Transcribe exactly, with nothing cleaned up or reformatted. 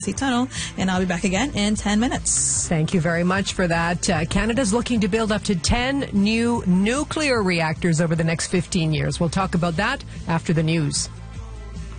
Tunnel, and I'll be back again in ten minutes. Thank you very much for that. Uh, Canada's looking to build up to ten new nuclear reactors over the next fifteen years. We'll talk about that after the news.